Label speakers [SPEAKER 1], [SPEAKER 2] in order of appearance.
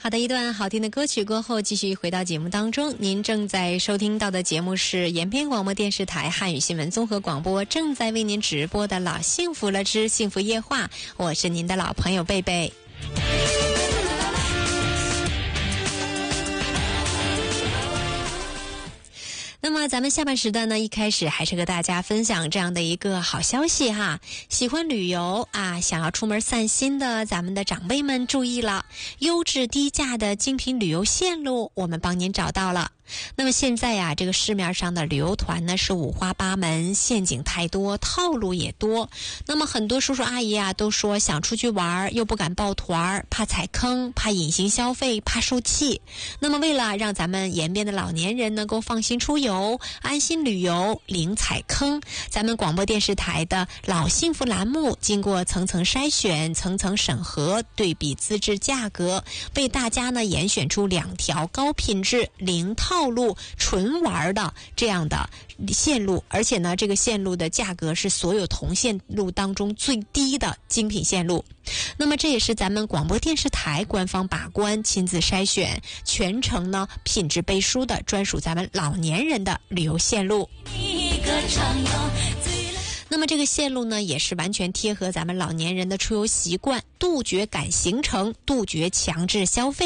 [SPEAKER 1] 好的，一段好听的歌曲过后，继续回到节目当中。您正在收听到的节目是延边广播电视台汉语新闻综合广播正在为您直播的老幸福了之幸福夜话，我是您的老朋友贝贝。那么咱们下半时段呢，一开始还是和大家分享这样的一个好消息哈，喜欢旅游啊，想要出门散心的咱们的长辈们注意了，优质低价的精品旅游线路我们帮您找到了。那么现在呀，这个市面上的旅游团呢是五花八门，陷阱太多，套路也多。那么很多叔叔阿姨啊都说想出去玩又不敢报团，怕踩坑，怕隐形消费，怕受气。那么为了让咱们延边的老年人能够放心出游，安心旅游，零踩坑，咱们广播电视台的老幸福栏目经过层层筛选，层层审核，对比资质价格，为大家呢严选出2条高品质零套路纯玩的这样的线路，而且呢这个线路的价格是所有同线路当中最低的精品线路。那么这也是咱们广播电视台官方把关亲自筛选，全程呢品质背书的专属咱们老年人的旅游线路。那么这个线路呢也是完全贴合咱们老年人的出游习惯，杜绝赶行程，杜绝强制消费。